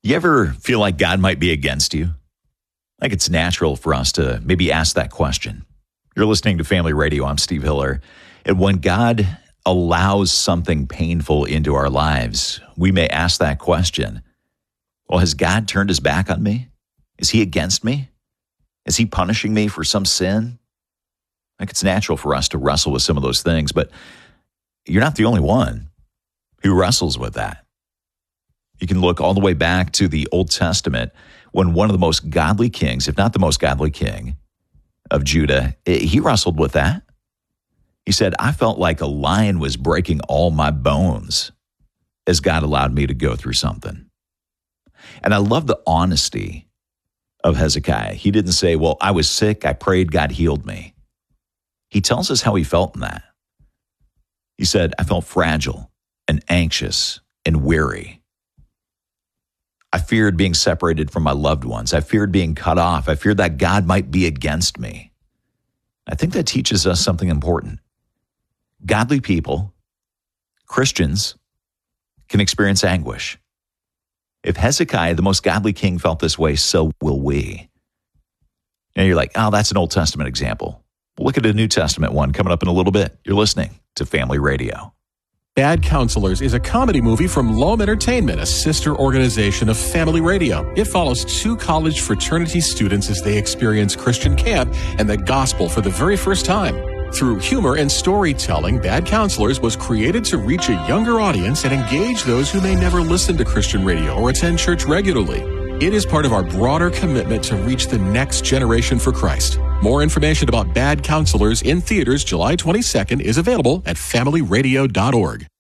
You ever feel like God might be against you? Like it's natural for us to maybe ask that question. You're listening to Family Radio. I'm Steve Hiller. And when God allows something painful into our lives, we may ask that question. Well, has God turned his back on me? Is he against me? Is he punishing me for some sin? Like it's natural for us to wrestle with some of those things, but you're not the only one who wrestles with that. You can look all the way back to the Old Testament when one of the most godly kings, if not the most godly king of Judah, he wrestled with that. He said, I felt like a lion was breaking all my bones as God allowed me to go through something. And I love the honesty of Hezekiah. He didn't say, well, I was sick, I prayed, God healed me. He tells us how he felt in that. He said, I felt fragile and anxious and weary. I feared being separated from my loved ones. I feared being cut off. I feared that God might be against me. I think that teaches us something important. Godly people, Christians, can experience anguish. If Hezekiah, the most godly king, felt this way, so will we. And you're like, oh, that's an Old Testament example. Well, look at a New Testament one coming up in a little bit. You're listening to Family Radio. Bad Counselors is a comedy movie from Loam Entertainment, a sister organization of Family Radio. It follows two college fraternity students as they experience Christian camp and the gospel for the very first time. Through humor and storytelling, Bad Counselors was created to reach a younger audience and engage those who may never listen to Christian radio or attend church regularly. It is part of our broader commitment to reach the next generation for Christ. More information about Bad Counselors in theaters July 22nd is available at familyradio.org.